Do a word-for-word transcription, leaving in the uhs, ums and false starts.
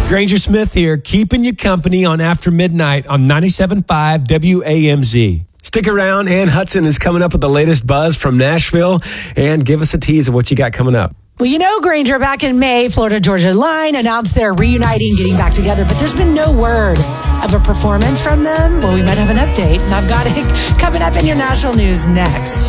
Granger Smith here, keeping you company on After Midnight on ninety-seven point five W A M Z. Stick around. Ann Hudson is coming up with the latest buzz from Nashville. And give us a tease of what you got coming up. Well, you know, Granger, back in May, Florida Georgia Line announced they're reuniting, getting back together, but there's been no word of a performance from them. Well, we might have an update, and I've got it coming up in your national news next.